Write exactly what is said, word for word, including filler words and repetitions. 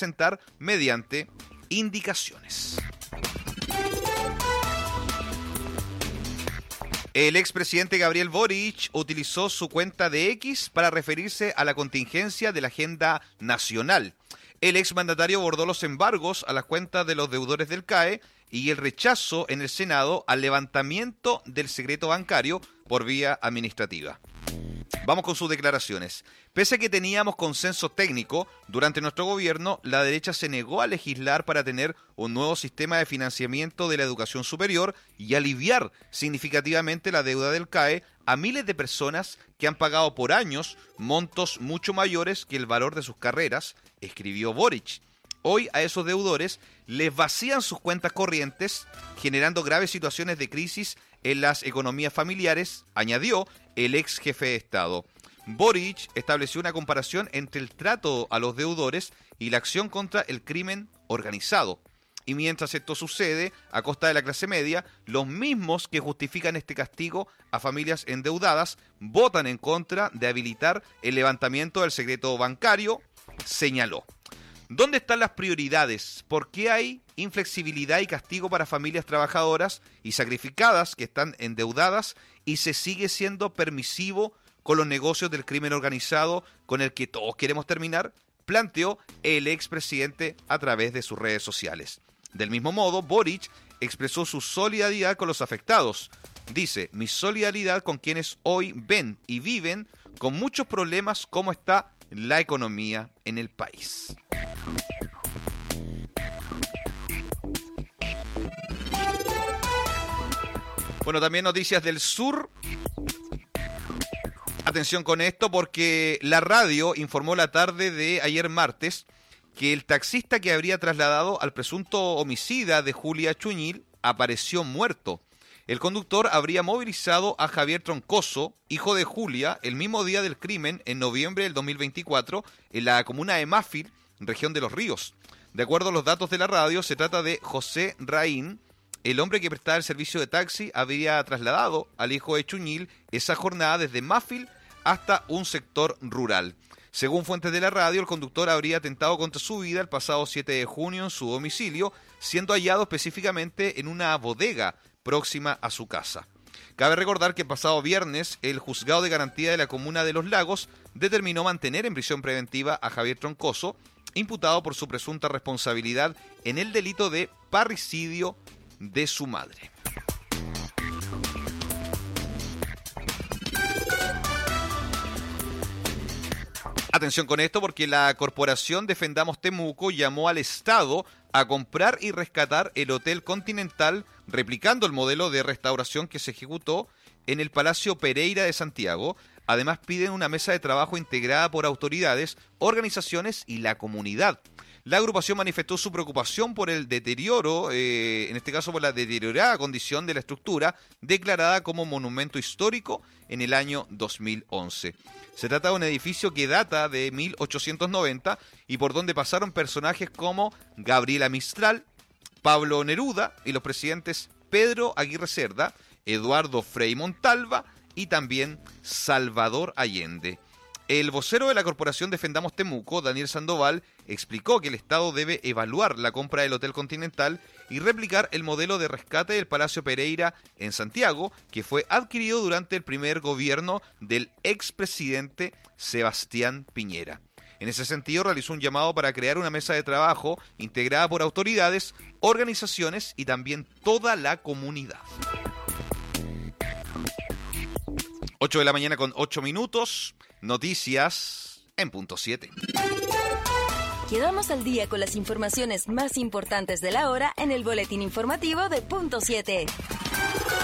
presentar mediante indicaciones. El expresidente Gabriel Boric utilizó su cuenta de X para referirse a la contingencia de la agenda nacional. El exmandatario abordó los embargos a las cuentas de los deudores del C A E y el rechazo en el Senado al levantamiento del secreto bancario por vía administrativa. Vamos con sus declaraciones. Pese a que teníamos consenso técnico, durante nuestro gobierno, la derecha se negó a legislar para tener un nuevo sistema de financiamiento de la educación superior y aliviar significativamente la deuda del C A E a miles de personas que han pagado por años montos mucho mayores que el valor de sus carreras, escribió Boric. Hoy a esos deudores les vacían sus cuentas corrientes, generando graves situaciones de crisis en las economías familiares, añadió el ex jefe de Estado. Boric estableció una comparación entre el trato a los deudores y la acción contra el crimen organizado. Y mientras esto sucede, a costa de la clase media, los mismos que justifican este castigo a familias endeudadas votan en contra de habilitar el levantamiento del secreto bancario, señaló. ¿Dónde están las prioridades? ¿Por qué hay inflexibilidad y castigo para familias trabajadoras y sacrificadas que están endeudadas y se sigue siendo permisivo con los negocios del crimen organizado con el que todos queremos terminar? Planteó el expresidente a través de sus redes sociales. Del mismo modo, Boric expresó su solidaridad con los afectados. Dice, mi solidaridad con quienes hoy ven y viven con muchos problemas cómo está la economía en el país. Bueno, también noticias del sur. Atención con esto porque la radio informó la tarde de ayer martes que el taxista que habría trasladado al presunto homicida de Julia Chuñil apareció muerto. El conductor habría movilizado a Javier Troncoso, hijo de Julia, el mismo día del crimen, en noviembre del dos mil veinticuatro, en la comuna de Mafil, región de Los Ríos. De acuerdo a los datos de la radio, se trata de José Raín. El hombre que prestaba el servicio de taxi habría trasladado al hijo de Chuñil esa jornada desde Mafil hasta un sector rural. Según fuentes de la radio, el conductor habría atentado contra su vida el pasado siete de junio en su domicilio, siendo hallado específicamente en una bodega próxima a su casa. Cabe recordar que el pasado viernes, el juzgado de garantía de la comuna de Los Lagos determinó mantener en prisión preventiva a Javier Troncoso, imputado por su presunta responsabilidad en el delito de parricidio de su madre. Atención con esto porque la corporación Defendamos Temuco llamó al Estado a comprar y rescatar el Hotel Continental, replicando el modelo de restauración que se ejecutó en el Palacio Pereira de Santiago. Además piden una mesa de trabajo integrada por autoridades, organizaciones y la comunidad. La agrupación manifestó su preocupación por el deterioro, eh, en este caso por la deteriorada condición de la estructura, declarada como monumento histórico en el año dos mil once. Se trata de un edificio que data de mil ochocientos noventa y por donde pasaron personajes como Gabriela Mistral, Pablo Neruda y los presidentes Pedro Aguirre Cerda, Eduardo Frei Montalva y también Salvador Allende. El vocero de la corporación Defendamos Temuco, Daniel Sandoval, explicó que el Estado debe evaluar la compra del Hotel Continental y replicar el modelo de rescate del Palacio Pereira en Santiago, que fue adquirido durante el primer gobierno del expresidente Sebastián Piñera. En ese sentido, realizó un llamado para crear una mesa de trabajo integrada por autoridades, organizaciones y también toda la comunidad. ocho de la mañana con ocho minutos. Noticias en punto siete. Quedamos al día con las informaciones más importantes de la hora en el boletín informativo de punto siete.